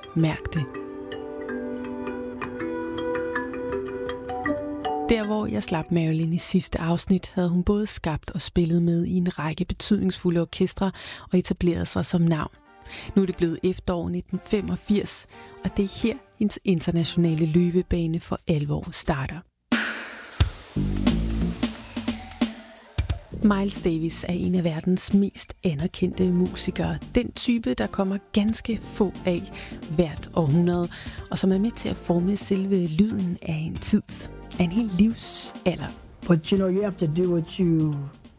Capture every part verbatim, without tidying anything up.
mærk det. Der hvor jeg slap Marilyn i sidste afsnit, havde hun både skabt og spillet med i en række betydningsfulde orkestre og etableret sig som navn. Nu er det blevet efterår nitten femogfirs, og det er her, hendes internationale løbebane for alvor starter. Miles Davis er en af verdens mest anerkendte musikere. Den type, der kommer ganske få af hvert århundrede, og som er med til at forme selve lyden af en tid, af en hel livsalder. But you know, you have to do what you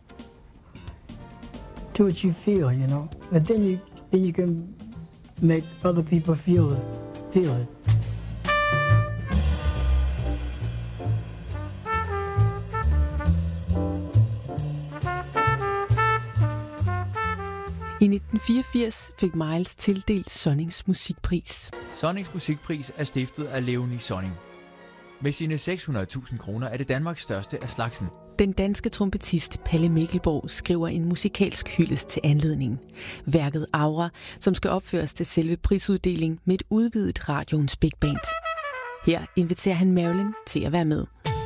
do what you feel, you know, and then you then you can make other people feel it, feel it. I nitten fireogfirs fik Miles tildelt Sonnings musikpris. Sonnings musikpris er stiftet af Léonie Sonning. Med sine seks hundrede tusind kroner er det Danmarks største af slagsen. Den danske trompetist Palle Mikkelborg skriver en musikalsk hyldest til anledningen. Værket Aura, som skal opføres til selve prisuddeling med et udvidet radioens big band. Her inviterer han Marilyn til at være med.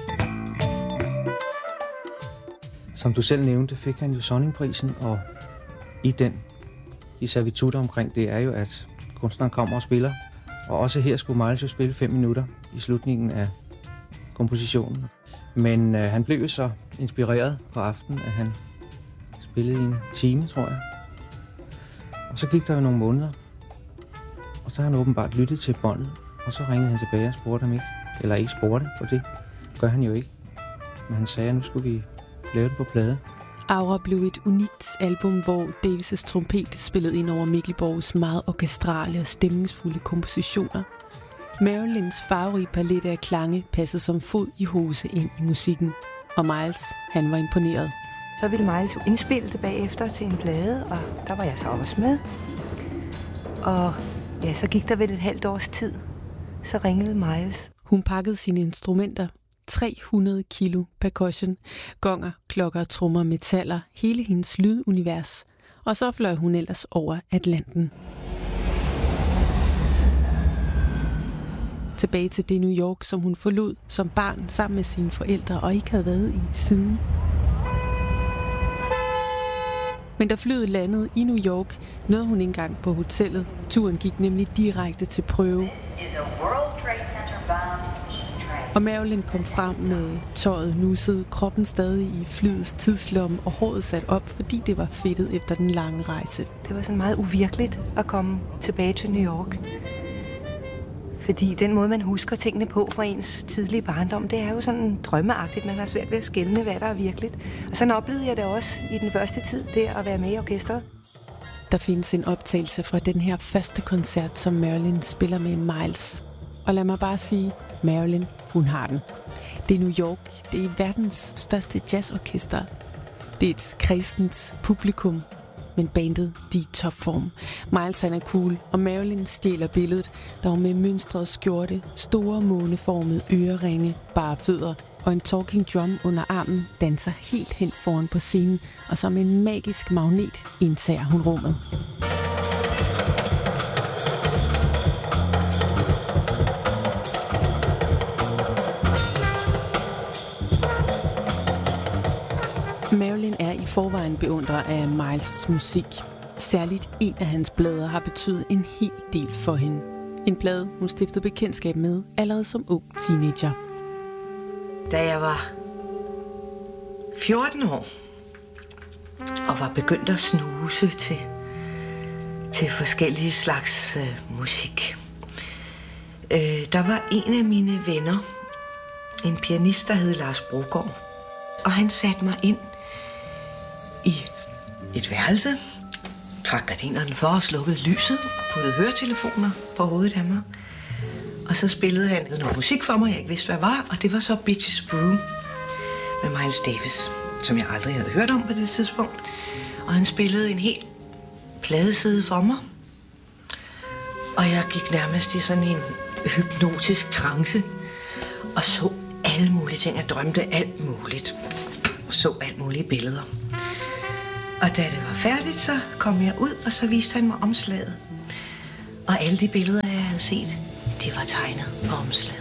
Som du selv nævnte, fik han jo Sonningprisen, og i den, de servitutter omkring det er jo, at kunstneren kommer og spiller. Og også her skulle Miles jo spille fem minutter i slutningen af kompositionen. Men øh, han blev jo så inspireret på aftenen, at han spillede i en time, tror jeg. Og så gik der jo nogle måneder, og så har han åbenbart lyttet til båndet, og så ringede han tilbage og spurgte ham ikke, eller ikke spurgte, for det gør han jo ikke. Men han sagde, at nu skulle vi lave det på plade. Aura blev et unikt album, hvor Davis' trompet spillede ind over Mikkelborgs meget orkestrale og stemningsfulde kompositioner. Marilyns farverige palet af klange passede som fod i hose ind i musikken, og Miles, han var imponeret. Så ville Miles jo indspille det bagefter til en plade, og der var jeg så også med. Og ja, så gik der vel et halvt års tid, så ringede Miles. Hun pakkede sine instrumenter, tre hundrede kilo percussion, gonger, klokker, trommer, metaller, hele hendes lydunivers. Og så fløj hun ellers over Atlanten. Tilbage til det New York, som hun forlod som barn sammen med sine forældre og ikke havde været i siden. Men da flyet landede i New York, nåede hun ikke engang på hotellet. Turen gik nemlig direkte til prøve. Og Marilyn kom frem med tøjet nusset, kroppen stadig i flyets tidslomme og håret sat op, fordi det var fedtet efter den lange rejse. Det var sådan meget uvirkeligt at komme tilbage til New York. Fordi den måde, man husker tingene på fra ens tidlige barndom, det er jo sådan drømmeagtigt. Man har svært ved at skelne, hvad der er virkeligt. Og sådan oplevede jeg det også i den første tid, der at være med i orkestret. Der findes en optagelse fra den her første koncert, som Marilyn spiller med Miles. Og lad mig bare sige, Marilyn, hun har den. Det er New York. Det er verdens største jazzorkester. Det er et kristent publikum. Men bandet, de er i topform. Miles han er cool, og Marilyn stjæler billedet, der var med mønstret skjorte, store måneformede øreringe, bare fødder og en talking drum under armen danser helt hen foran på scenen, og som en magisk magnet indtager hun rummet. Marilyn er i forvejen beundrer af Miles' musik. Særligt en af hans plader har betydet en hel del for hende. En plade, hun stiftede bekendtskab med allerede som ung teenager. Da jeg var fjorten år og var begyndt at snuse til, til forskellige slags øh, musik, øh, der var en af mine venner, en pianist, der hed Lars Brogaard, og han satte mig ind i et værelse, trak gardinerne for og slukkede lyset og puttede høretelefoner på hovedet af mig. Og så spillede han noget musik for mig, jeg ikke vidste, hvad var, og det var så Bitches Brew med Miles Davis, som jeg aldrig havde hørt om på det tidspunkt. Og han spillede en helt pladeside for mig, og jeg gik nærmest i sådan en hypnotisk trance og så alle mulige ting. Jeg drømte alt muligt og så alt mulige billeder. Og da det var færdigt, så kom jeg ud, og så viste han mig omslaget. Og alle de billeder, jeg havde set, de var tegnet på omslaget.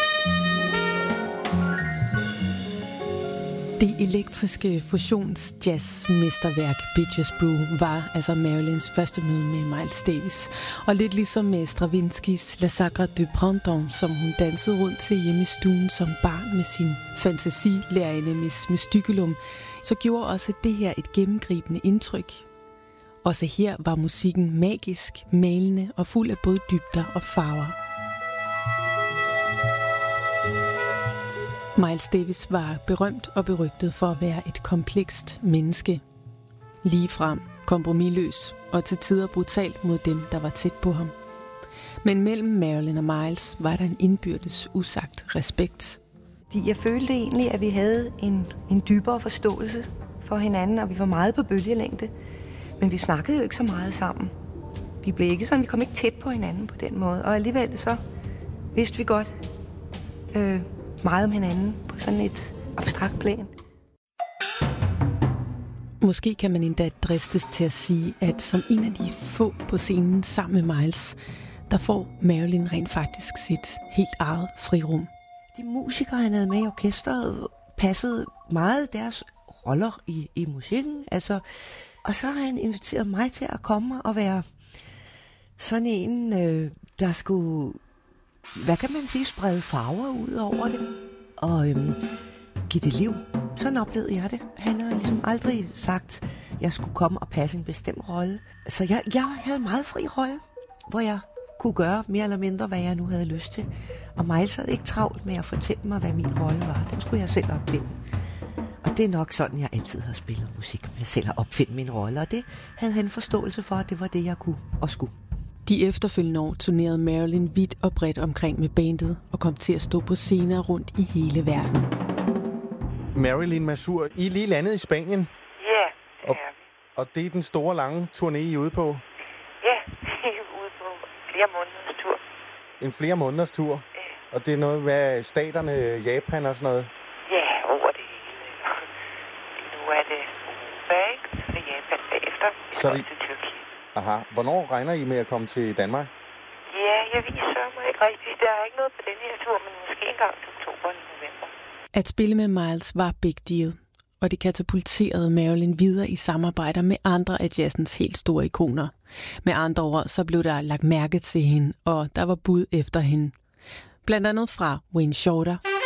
Det elektriske fusions-jazz-mesterværk Bitches Brew var altså Marilyns første møde med Miles Davis. Og lidt ligesom med Stravinskys La Sacre du Printemps, som hun dansede rundt til hjemme i stuen som barn med sin fantasilærerinde Miss Mysticulum, så gjorde også det her et gennemgribende indtryk. Også her var musikken magisk, malende og fuld af både dybder og farver. Miles Davis var berømt og berygtet for at være et komplekst menneske. Ligefrem, kompromisløs og til tider brutalt mod dem, der var tæt på ham. Men mellem Marilyn og Miles var der en indbyrdes usagt respekt. Jeg følte egentlig, at vi havde en, en dybere forståelse for hinanden, og vi var meget på bølgelængde. Men vi snakkede jo ikke så meget sammen. Vi blev ikke sådan, vi kom ikke tæt på hinanden på den måde. Og alligevel så vidste vi godt øh, meget om hinanden på sådan et abstrakt plan. Måske kan man endda dristes til at sige, at som en af de få på scenen sammen med Miles, der får Marilyn rent faktisk sit helt eget frirum. De musikere, han havde med i orkestret, passede meget deres roller i, i musikken. Altså, og så har han inviteret mig til at komme og være sådan en, øh, der skulle, hvad kan man sige, sprede farver ud over det. Og øhm, give det liv. Sådan oplevede jeg det. Han har ligesom aldrig sagt, at jeg skulle komme og passe en bestemt rolle. Så jeg, jeg havde en meget fri rolle, hvor jeg kunne gøre mere eller mindre, hvad jeg nu havde lyst til. Og Miles havde ikke travlt med at fortælle mig, hvad min rolle var. Den skulle jeg selv opfinde. Og det er nok sådan, jeg altid har spillet musik. Jeg selv har opfundet min rolle, og det havde han forståelse for, at det var det, jeg kunne og skulle. De efterfølgende år turnerede Marilyn vidt og bredt omkring med bandet og kom til at stå på scener rundt i hele verden. Marilyn Mazur, I er lige landet i Spanien. Ja, og, og det er den store, lange turné, I er ude på? Ja, vi er ude på flere måneders tur. En flere måneders tur? Ja. Og det er noget med staterne, Japan og sådan noget? Ja, over det hele. Nu er det U S A, så det er Japan bagefter. Så er det til Tyrkiet. Aha. Hvornår regner I med at komme til Danmark? Ja, jeg viser mig ikke rigtigt. Der er ikke noget på den her tur, men måske engang til oktober eller november. At spille med Miles var big deal, og det katapulterede Marilyn videre i samarbejder med andre af jazzens helt store ikoner. Med andre ord, så blev der lagt mærke til hende, og der var bud efter hende. Blandt andet fra Wayne Shorter,